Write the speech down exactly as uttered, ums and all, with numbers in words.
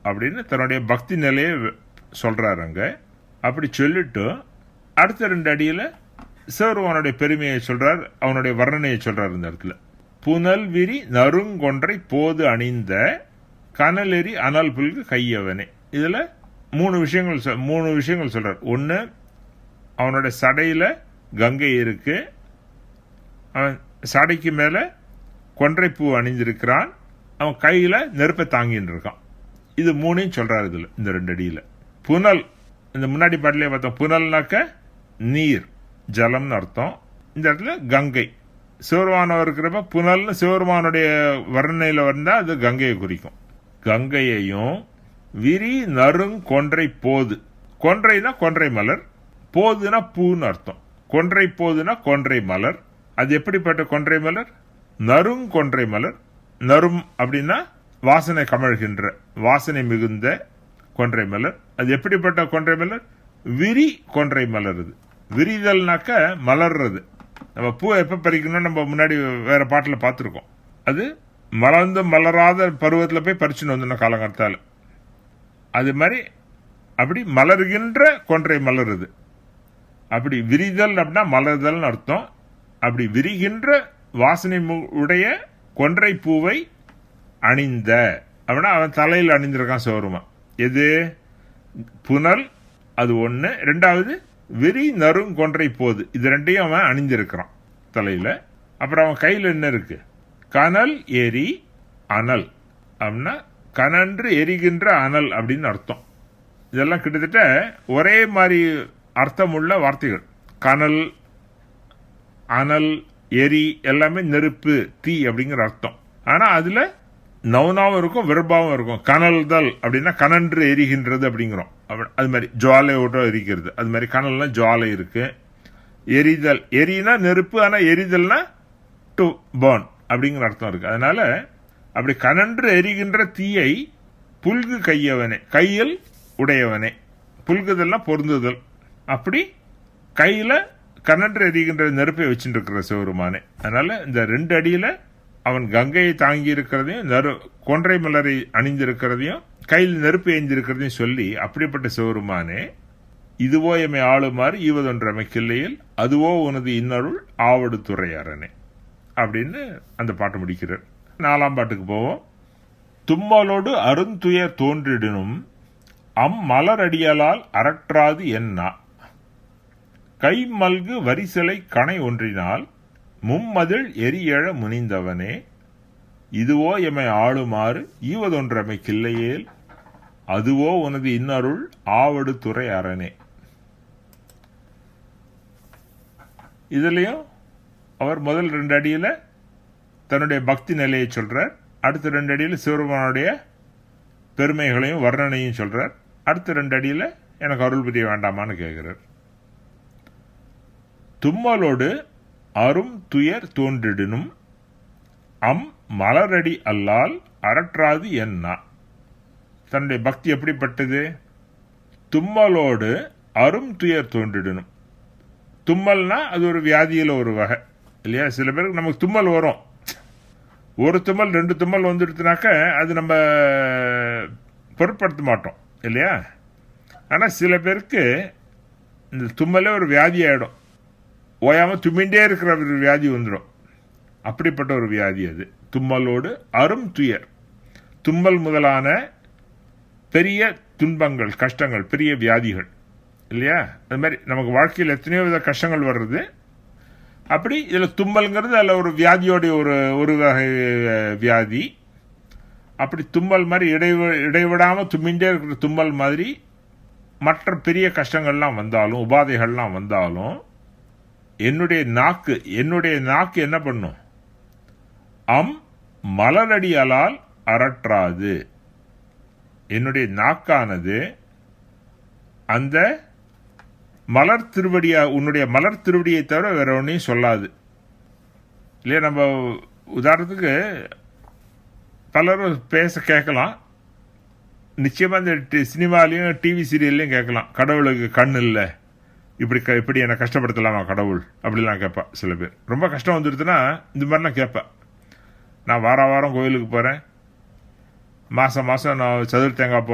அப்படின்னு தன்னுடைய பக்தி நிலையை சொல்றாருங்க. அப்படி சொல்லிட்டு அடுத்த ரெண்டு அடியில சிவருமானுடைய பெருமையை சொல்றார், அவனுடைய வர்ணனையை சொல்றாரு. இந்த இடத்துல புனல் விரி நறுங்கொன்றை போது அணிந்த கனலெறி அனல் புல்கு கையவனே. இதுல மூணு விஷயங்கள் மூணு விஷயங்கள் சொல்றார். ஒன்னு, அவனுடைய சடையில கங்கை இருக்கு, அவன் சடைக்கு மேல கொன்றைப்பூ அணிந்திருக்கிறான், அவன் கையில நெருப்பை தாங்கின்னு இருக்கான். இது மூணையும் சொல்றாரு இதுல இந்த ரெண்டு அடியில. புனல், இந்த முன்னாடி பாட்டிலே பார்த்தோம், புனல்னாக்க நீர் ஜலம்னு அர்த்தம். இந்த இடத்துல கங்கை, சிவருமானம் இருக்கிறப்ப புனல்னு சிவருமானுடைய வர்ணனையில வந்தா அது கங்கையை குறிக்கும். கங்கையையும் விரி நறுங் கொன்றை போது, கொன்றைனா கொன்றை மலர், போதுனா பூன்னு அர்த்தம். கொன்றை போதுனா கொன்றை மலர். அது எப்படிப்பட்ட கொன்றை மலர்? நறுங் கொன்றை மலர். நறும் அப்படின்னா வாசனை கமழ்கின்ற, வாசனை மிகுந்த கொன்றை மலர். அது எப்படிப்பட்ட கொன்றை மலர்? விரி கொன்றை மலர். இது விரிதல்னாக்க மலர்றது. நம்ம பூவை எப்ப பறிக்கணும் நம்ம முன்னாடி வேற பாட்டில் பார்த்துருக்கோம். அது மலர்ந்து மலராத பருவத்தில் போய் பறிச்சுன்னு வந்து காலங்காலத்தால். அது மாதிரி அப்படி மலர்கின்ற கொன்றை மலருது. அப்படி விரிதல் அப்படின்னா மலர்தல் அர்த்தம். அப்படி விரிகின்ற வாசனை உடைய கொன்றை பூவை அணிந்த அப்படின்னா அவன் தலையில் அணிந்திருக்கான் சிவருமா. எது? புனல், அது ஒண்ணு. ரெண்டாவது விரி நறுங் கொன்றை போது, இது ரெண்டையும் அவன் அணிந்திருக்கிறான் தலையில. அப்புறம் அவன் கையில் என்ன இருக்கு? கனல் எரி அனல் அப்படின்னா கனன்று எரிகின்ற அனல் அப்படின்னு அர்த்தம். இதெல்லாம் கிட்டத்தட்ட ஒரே மாதிரி அர்த்தம் உள்ள வார்த்தைகள். கனல், அனல், எரி எல்லாமே நெருப்பு, தீ அப்படிங்கிற அர்த்தம். ஆனா அதுல நவுனாவும் இருக்கும், வெறுபாவும் இருக்கும். கனல்தல் அப்படின்னா கனன்று எரிகின்றது அப்படிங்கிறோம். அது மாதிரி ஜுவாலையோட எரிக்கிறது, அது மாதிரி கனல்னா ஜுவாலை இருக்கு. எரிதல், எரினா நெருப்பு, ஆனா எரிதல்னா டு பர்ன் அப்படிங்கிற அர்த்தம் இருக்கு. அதனால அப்படி கனன்று எரிகின்ற தீயை புல்கு கையவனே, கையில் உடையவனே. புல்குதல்னா பொருந்துதல். அப்படி கையில கனன்று எரிகின்ற நெருப்பை வச்சுட்டு இருக்கிற சிவருமானே. அதனால இந்த ரெண்டு அடியில அவன் கங்கையை தாங்கி இருக்கிறதையும் நெரு கொன்றை மலரை அணிந்திருக்கிறதையும் கையில் நெருப்பு ஏந்திருக்கிறதையும் சொல்லி, அப்படிப்பட்ட சிவருமானே இதுவோ எமை ஆளுமாறு ஈவதொன்றமை கிள்ளையில் அதுவோ உனது இன்னருள் ஆவடு துறையாரனே அப்படின்னு அந்த பாட்டு முடிக்கிறார். நாலாம் பாட்டுக்கு போவோம். தும்மலோடு அருந்துயர் தோன்றிடனும் அம் மலரடியலால் அரற்றாது என்னா கை மல்கு வரிசலை கணை ஒன்றினால் மும்மதில் எரியழ முனிந்தவனே இதுவோ எமை ஆளுமாறு ஈவதொன்றமை கிள்ளையேல் அதுவோ உனது இன்னருள் ஆவடு துறை அரணே. இதுலயும் அவர் முதல் ரெண்டு அடியில தன்னுடைய பக்தி நிலையை சொல்றார். அடுத்த ரெண்டு அடியில சிவருமானுடைய பெருமைகளையும் வர்ணனையும் சொல்றார். அடுத்த ரெண்டு அடியில எனக்கு அருள் புரிய வேண்டாமான்னு கேட்கிறார். தும்மலோடு அரும் துயர் தோன்றிடனும் அம் மலரடி அல்லால் அரற்றாது என்னா. தன்னுடைய பக்தி எப்படிப்பட்டது? தும்மலோடு அரும் துயர் தோன்றிடனும். தும்மல்னா அது ஒரு வியாதியில ஒரு வகை இல்லையா? சில பேருக்கு நமக்கு தும்மல் வரும், ஒரு தும்மல் ரெண்டு தும்மல் வந்துடுச்சுனாக்க அது நம்ம பொருட்படுத்த மாட்டோம் இல்லையா? ஆனா சில பேருக்கு இந்த தும்மலே ஒரு வியாதி ஆயிடும், ஓயாம தும்மிண்டே இருக்கிற ஒரு வியாதி வந்துடும். அப்படிப்பட்ட ஒரு வியாதி அது. தும்மலோடு அரும் துயர், தும்மல் முதலான பெரிய துன்பங்கள், கஷ்டங்கள், பெரிய வியாதிகள் இல்லையா? அது மாதிரி நமக்கு வாழ்க்கையில் எத்தனையோ வித கஷ்டங்கள் வர்றது. அப்படி இதுல தும்மல்ங்கிறது அதுல ஒரு வியாதியோடைய ஒரு ஒரு வகை வியாதி. அப்படி தும்மல் மாதிரி இடைவ இடைவிடாம தும்மிண்டே இருக்கிற தும்மல் மாதிரி மற்ற பெரிய கஷ்டங்கள்லாம் வந்தாலும், உபாதைகள்லாம் வந்தாலும் என்னுடைய நாக்கு என்னுடைய நாக்கு என்ன பண்ணும்? அம் மலரடி அலால் அரற்றாது. என்னுடைய நாக்கானது அந்த மலர் திருவடியா, உன்னுடைய மலர் திருவடியை தவிர வேற ஒன்றையும் சொல்லாது இல்லையா? நம்ம உதாரணத்துக்கு பலரும் பேச கேட்கலாம், நிச்சயமா இந்த சினிமாலையும் டிவி சீரியல்லையும் கேட்கலாம், கடவுளுக்கு கண் இல்லை, இப்படி இப்படி என்னை கஷ்டப்படுத்தலாமா கடவுள் அப்படிலாம் கேட்பா. சில பேர் ரொம்ப கஷ்டம் வந்துடுதுன்னா இந்த மாதிரிலாம் கேட்பா. நான் வார வாரம் கோயிலுக்கு போறேன், மாசம் மாசம் நான் சதுர் தேங்காய்